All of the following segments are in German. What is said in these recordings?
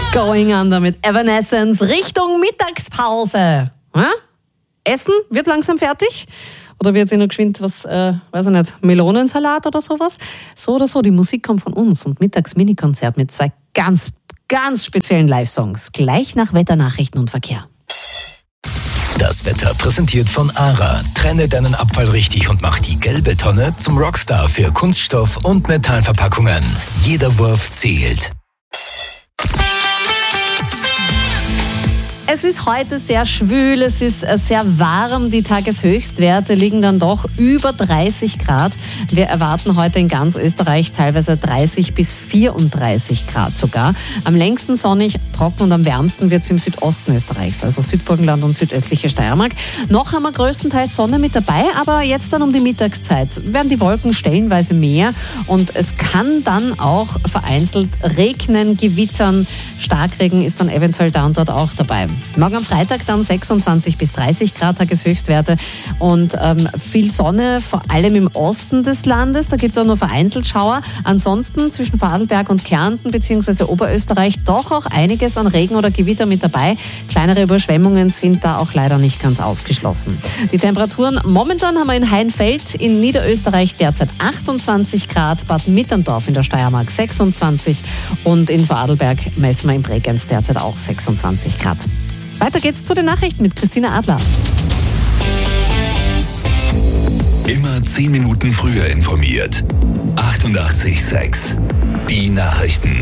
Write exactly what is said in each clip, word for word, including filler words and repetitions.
Going Under mit Evanescence Richtung Mittagspause. Ja? Essen wird langsam fertig? Oder wird sich noch geschwind was, äh, weiß ich nicht, Melonensalat oder sowas? So oder so, die Musik kommt von uns und Mittags-Mini-Konzert mit zwei ganz, ganz speziellen Live-Songs. Gleich nach Wetternachrichten und Verkehr. Das Wetter präsentiert von ARA. Trenne deinen Abfall richtig und mach die gelbe Tonne zum Rockstar für Kunststoff- und Metallverpackungen. Jeder Wurf zählt. Es ist heute sehr schwül, es ist sehr warm. Die Tageshöchstwerte liegen dann doch über dreißig Grad. Wir erwarten heute in ganz Österreich teilweise dreißig bis vierunddreißig Grad sogar. Am längsten sonnig, trocken und am wärmsten wird es im Südosten Österreichs, also Südburgenland und südöstliche Steiermark. Noch haben wir größtenteils Sonne mit dabei, aber jetzt dann um die Mittagszeit werden die Wolken stellenweise mehr und es kann dann auch vereinzelt regnen, gewittern. Starkregen ist dann eventuell da und dort auch dabei. Morgen am Freitag dann sechsundzwanzig bis dreißig Grad Tageshöchstwerte und ähm, viel Sonne, vor allem im Osten des Landes. Da gibt es auch nur vereinzelt Schauer. Ansonsten zwischen Vorarlberg und Kärnten bzw. Oberösterreich doch auch einiges an Regen oder Gewitter mit dabei. Kleinere Überschwemmungen sind da auch leider nicht ganz ausgeschlossen. Die Temperaturen momentan haben wir in Heinfeld in Niederösterreich derzeit achtundzwanzig Grad, Bad Mitterndorf in der Steiermark sechsundzwanzig und in Vorarlberg messen wir in Bregenz derzeit auch sechsundzwanzig Grad. Weiter geht's zu den Nachrichten mit Christina Adler. Immer zehn Minuten früher informiert. achtundachtzig Komma sechs. Die Nachrichten.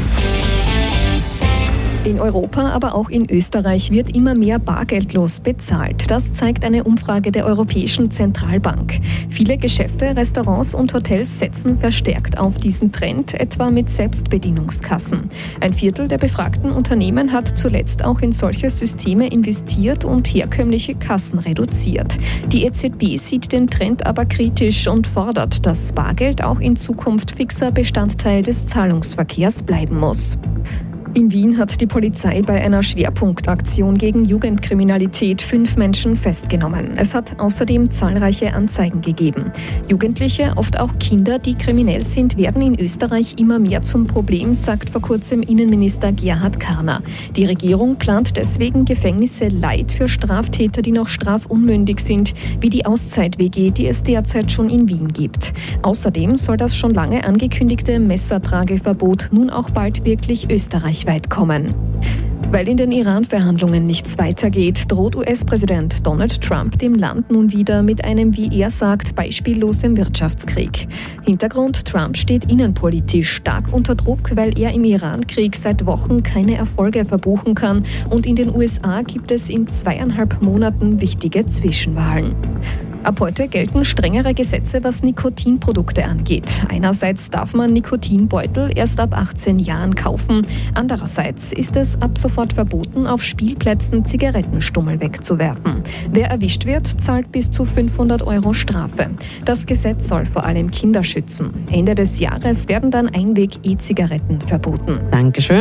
In Europa, aber auch in Österreich wird immer mehr bargeldlos bezahlt. Das zeigt eine Umfrage der Europäischen Zentralbank. Viele Geschäfte, Restaurants und Hotels setzen verstärkt auf diesen Trend, etwa mit Selbstbedienungskassen. Ein Viertel der befragten Unternehmen hat zuletzt auch in solche Systeme investiert und herkömmliche Kassen reduziert. Die E Z B sieht den Trend aber kritisch und fordert, dass Bargeld auch in Zukunft fixer Bestandteil des Zahlungsverkehrs bleiben muss. In Wien hat die Polizei bei einer Schwerpunktaktion gegen Jugendkriminalität fünf Menschen festgenommen. Es hat außerdem zahlreiche Anzeigen gegeben. Jugendliche, oft auch Kinder, die kriminell sind, werden in Österreich immer mehr zum Problem, sagt vor kurzem Innenminister Gerhard Karner. Die Regierung plant deswegen Gefängnisse light für Straftäter, die noch strafunmündig sind, wie die Auszeit-W G, die es derzeit schon in Wien gibt. Außerdem soll das schon lange angekündigte Messertrageverbot nun auch bald wirklich österreichweit weit kommen. Weil in den Iran-Verhandlungen nichts weitergeht, droht U S-Präsident Donald Trump dem Land nun wieder mit einem, wie er sagt, beispiellosem Wirtschaftskrieg. Hintergrund: Trump steht innenpolitisch stark unter Druck, weil er im Iran-Krieg seit Wochen keine Erfolge verbuchen kann und in den U S A gibt es in zweieinhalb Monaten wichtige Zwischenwahlen. Ab heute gelten strengere Gesetze, was Nikotinprodukte angeht. Einerseits darf man Nikotinbeutel erst ab achtzehn Jahren kaufen. Andererseits ist es ab sofort verboten, auf Spielplätzen Zigarettenstummel wegzuwerfen. Wer erwischt wird, zahlt bis zu fünfhundert Euro Strafe. Das Gesetz soll vor allem Kinder schützen. Ende des Jahres werden dann Einweg-E-Zigaretten verboten. Dankeschön.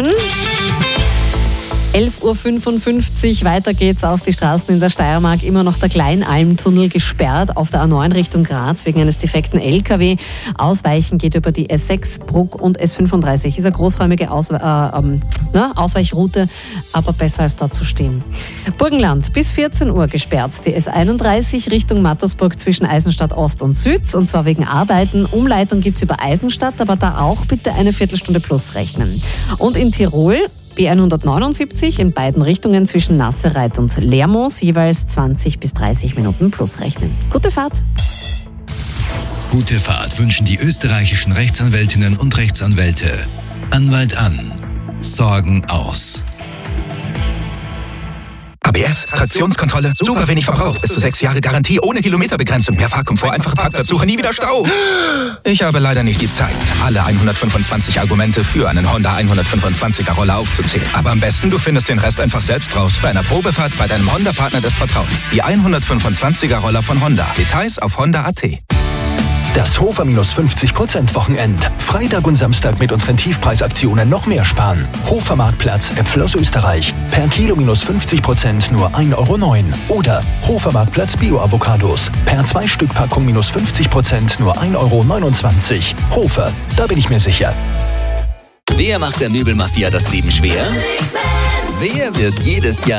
elf Uhr fünfundfünfzig, weiter geht's auf die Straßen in der Steiermark. Immer noch der Kleinalmtunnel gesperrt auf der A neun Richtung Graz wegen eines defekten L K W. Ausweichen geht über die S sechs, Bruck und S fünfunddreißig. Ist eine großräumige Auswe- äh, ähm, ne, Ausweichroute, aber besser als dort zu stehen. Burgenland bis vierzehn Uhr gesperrt. Die S einunddreißig Richtung Mattersburg zwischen Eisenstadt Ost und Süd, und zwar wegen Arbeiten. Umleitung gibt's über Eisenstadt, aber da auch bitte eine Viertelstunde plus rechnen. Und in Tirol B hundertneunundsiebzig in beiden Richtungen zwischen Nassereit und Lermoos jeweils zwanzig bis dreißig Minuten plus rechnen. Gute Fahrt! Gute Fahrt wünschen die österreichischen Rechtsanwältinnen und Rechtsanwälte. Anwalt an. Sorgen aus. A B S, Traktionskontrolle, super wenig Verbrauch, bis zu sechs Jahre Garantie, ohne Kilometerbegrenzung, mehr Fahrkomfort, einfache Parkplatzsuche, nie wieder Stau. Ich habe leider nicht die Zeit, alle hundertfünfundzwanzig Argumente für einen Honda hundertfünfundzwanziger Roller aufzuzählen. Aber am besten, du findest den Rest einfach selbst raus. Bei einer Probefahrt bei deinem Honda-Partner des Vertrauens. Die hundertfünfundzwanziger Roller von Honda. Details auf honda punkt a t. Das Hofer minus fünfzig Prozent Wochenend. Freitag und Samstag mit unseren Tiefpreisaktionen noch mehr sparen. Hofer Marktplatz, Äpfel aus Österreich. Per Kilo minus fünfzig Prozent nur ein Euro neun. Oder Hofer Marktplatz Bio-Avocados. Per zwei Stück Packung minus fünfzig Prozent nur ein Euro neunundzwanzig. Hofer, da bin ich mir sicher. Wer macht der Möbelmafia das Leben schwer? Wer wird jedes Jahr